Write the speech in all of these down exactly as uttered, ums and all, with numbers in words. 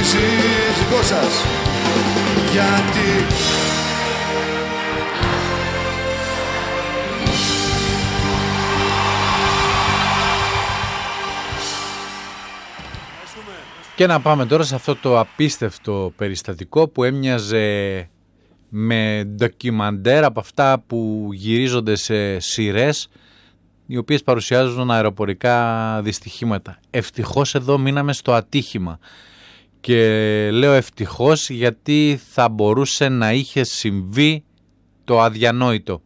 σύζυγό σας. Γιατί Και να πάμε τώρα σε αυτό το απίστευτο περιστατικό που έμοιαζε με ντοκιμαντέρ από αυτά που γυρίζονται σε σειρές, οι οποίες παρουσιάζουν αεροπορικά δυστυχήματα. Ευτυχώς εδώ μείναμε στο ατύχημα. Και λέω ευτυχώς γιατί θα μπορούσε να είχε συμβεί το αδιανόητο.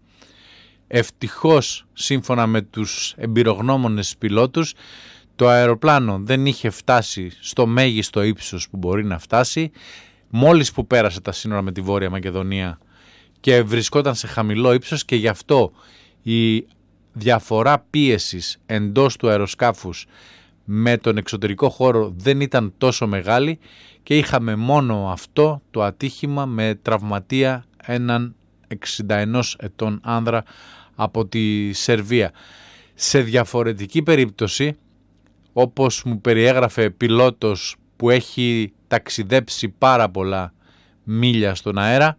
Ευτυχώς, σύμφωνα με τους εμπειρογνώμονες πιλότους, το αεροπλάνο δεν είχε φτάσει στο μέγιστο ύψος που μπορεί να φτάσει μόλις που πέρασε τα σύνορα με τη Βόρεια Μακεδονία και βρισκόταν σε χαμηλό ύψος, και γι' αυτό η διαφορά πίεσης εντός του αεροσκάφους με τον εξωτερικό χώρο δεν ήταν τόσο μεγάλη και είχαμε μόνο αυτό το ατύχημα με τραυματία έναν εξήντα ενός ετών άνδρα από τη Σερβία. Σε διαφορετική περίπτωση, όπως μου περιέγραφε πιλότος που έχει ταξιδέψει πάρα πολλά μίλια στον αέρα,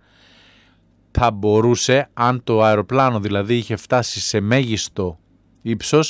θα μπορούσε, αν το αεροπλάνο δηλαδή είχε φτάσει σε μέγιστο ύψος,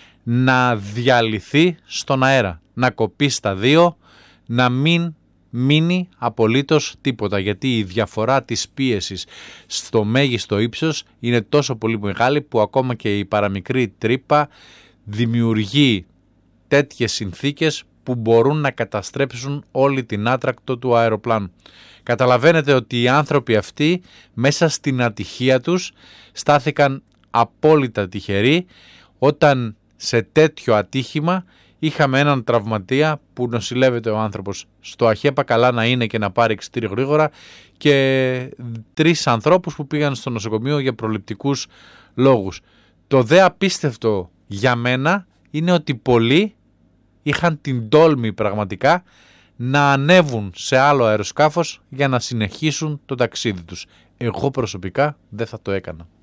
να διαλυθεί στον αέρα, να κοπεί στα δύο, να μην μείνει απολύτως τίποτα, γιατί η διαφορά της πίεσης στο μέγιστο ύψος είναι τόσο πολύ μεγάλη που ακόμα και η παραμικρή τρύπα δημιουργεί τέτοιες συνθήκες που μπορούν να καταστρέψουν όλη την άτρακτο του αεροπλάνου. Καταλαβαίνετε ότι οι άνθρωποι αυτοί μέσα στην ατυχία τους στάθηκαν απόλυτα τυχεροί όταν σε τέτοιο ατύχημα είχαμε έναν τραυματία που νοσηλεύεται ο άνθρωπος στο ΑΧΕΠΑ, καλά να είναι και να πάρει εξιτήριο γρήγορα, και τρεις ανθρώπους που πήγαν στο νοσοκομείο για προληπτικούς λόγους. Το δε απίστευτο για μένα είναι ότι πολλοί είχαν την τόλμη πραγματικά να ανέβουν σε άλλο αεροσκάφος για να συνεχίσουν το ταξίδι τους. Εγώ προσωπικά δεν θα το έκανα.